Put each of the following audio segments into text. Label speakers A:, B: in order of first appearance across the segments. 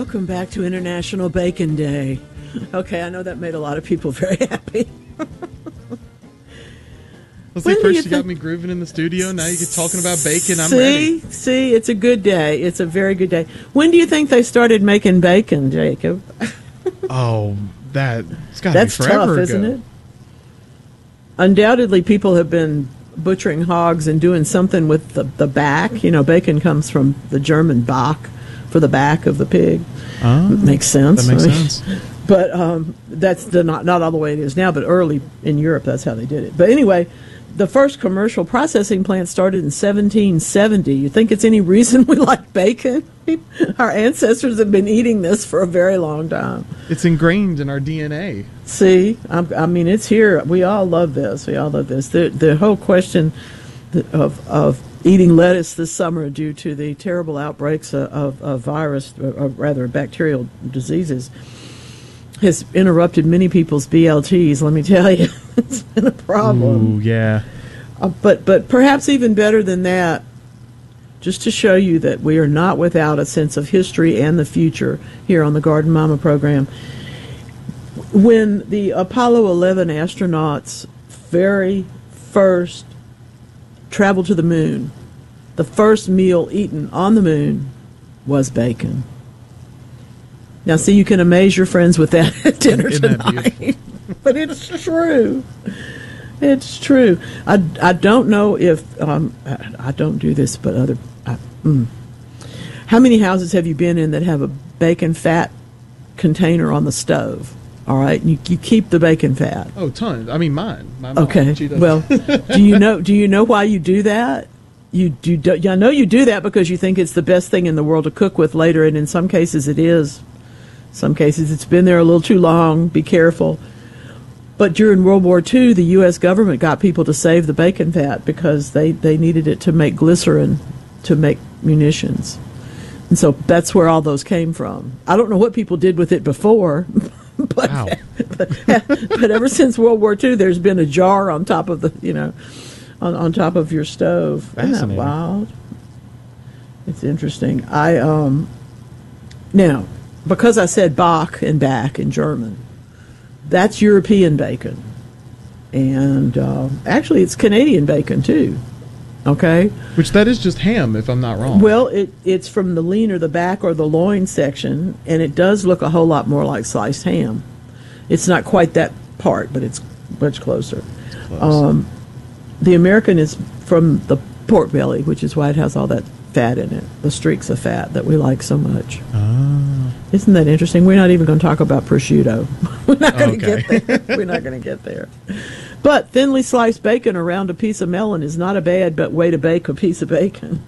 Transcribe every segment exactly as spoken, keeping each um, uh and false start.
A: Welcome back to International Bacon Day. Okay, I know that made a lot of people very happy.
B: Well, see, first you, you got me grooving in the studio. Now you're talking about bacon. I'm
A: see,
B: ready.
A: See, it's a good day. It's a very good day. When do you think they started making bacon, Jacob?
B: Oh, that it's got to be forever
A: tough,
B: ago.
A: Isn't it? Undoubtedly, people have been butchering hogs and doing something with the, the back. You know, bacon comes from the German Bach, for the back of the pig.
B: Oh,
A: makes sense.
B: That makes
A: I mean,
B: sense.
A: But um, that's the, not not all the way it is now. But early in Europe, that's how they did it. But anyway, the first commercial processing plant started in seventeen seventy. You think it's any reason we like bacon? Our ancestors have been eating this for a very long time.
B: It's ingrained in our D N A.
A: See, I'm, I mean, it's here. We all love this. We all love this. The the whole question of of eating lettuce this summer due to the terrible outbreaks of, of, of virus, or rather bacterial diseases, has interrupted many people's B L Ts, let me tell you. It's been a problem.
B: Ooh, yeah.
A: Uh, but, but perhaps even better than that, just to show you that we are not without a sense of history and the future here on the Garden Mama program. When the Apollo eleven astronauts very first traveled to the moon, the first meal eaten on the moon was bacon. Now, see, you can amaze your friends with that at dinner tonight. But it's true. It's true. I, I don't know if, um, I, I don't do this, but other, I, mm. How many houses have you been in that have a bacon fat container on the stove? All right, you, you keep the bacon fat.
B: Oh, tons. I mean, mine. My mom,
A: okay. Well, do you know? Do you know why you do that? You do. do I know you do that because you think it's the best thing in the world to cook with later, and in some cases it is. Some cases it's been there a little too long. Be careful. But during World War Two, the U S government got people to save the bacon fat because they, they needed it to make glycerin to make munitions, and so that's where all those came from. I don't know what people did with it before. But,
B: wow.
A: but, but ever since World War Two, there's been a jar on top of the, you know, on, on top of your stove. Isn't that wild? It's interesting. I um now, because I said Bach and back in German, that's European bacon, and uh, actually it's Canadian bacon too. Okay,
B: which that is just ham, if I'm not wrong.
A: Well, it it's from the lean or the back or the loin section, and it does look a whole lot more like sliced ham. It's not quite that part, but it's much closer.
B: Close.
A: Um, the American is from the pork belly, which is why it has all that fat in it, the streaks of fat that we like so much.
B: Ah.
A: Isn't that interesting? We're not even going to talk about prosciutto. We're not going to
B: okay.
A: get there. We're not going to get there. But thinly sliced bacon around a piece of melon is not a bad but way to bake a piece of bacon.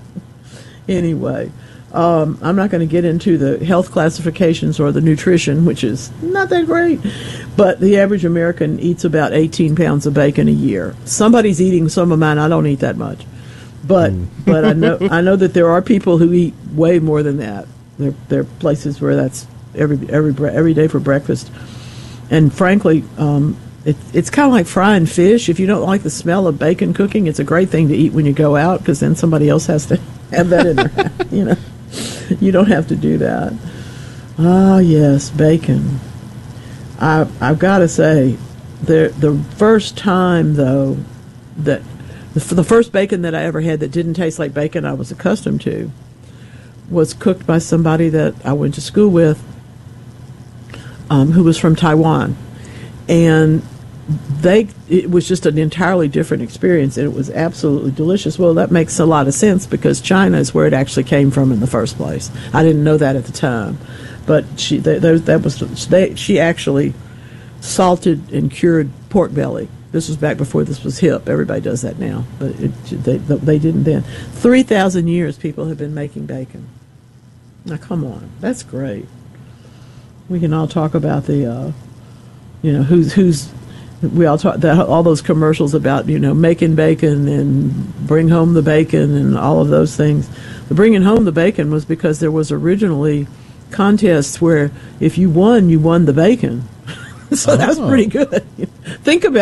A: Anyway, um, I'm not going to get into the health classifications or the nutrition, which is not that great. But the average American eats about eighteen pounds of bacon a year. Somebody's eating some of mine. I don't eat that much. But mm. but I know I know that there are people who eat way more than that. There there are places where that's every every every day for breakfast. And frankly, um, It, it's kind of like frying fish. If you don't like the smell of bacon cooking, it's a great thing to eat when you go out because then somebody else has to have that in their house. You know, you don't have to do that. Ah, yes, bacon. I, I've got to say, the the first time though that the, the first bacon that I ever had that didn't taste like bacon I was accustomed to was cooked by somebody that I went to school with, um, who was from Taiwan, and they it was just an entirely different experience, and it was absolutely delicious. Well, that makes a lot of sense because China is where it actually came from in the first place. I didn't know that at the time, but she they, they, that was they, she actually salted and cured pork belly. This was back before this was hip. Everybody does that now, but it, they they didn't then. Three thousand years people have been making bacon. Now, come on, that's great. We can all talk about the, uh, you know, who's who's. We all talk that all those commercials about, you know, making bacon and bring home the bacon and all of those things. The bringing home the bacon was because there was originally contests where if you won, you won the bacon. So oh. That's pretty good. Think about